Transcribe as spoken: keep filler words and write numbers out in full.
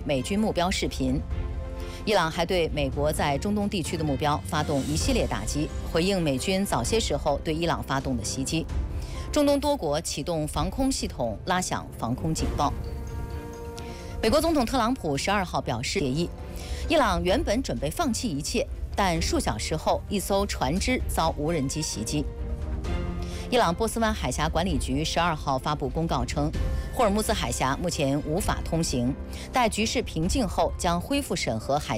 美军目标视频。伊朗还对美国在中东地区的目标发动一系列打击，回应美军早些时候对伊朗发动的袭击。中东多国启动防空系统，拉响防空警报。美国总统特朗普十二号表示，协议，伊朗原本准备放弃一切，但数小时后，一艘船只遭无人机袭击。伊朗波斯湾海峡管理局十二号发布公告称，霍尔木兹海峡目前无法通行，待局势平静后将恢复审核海。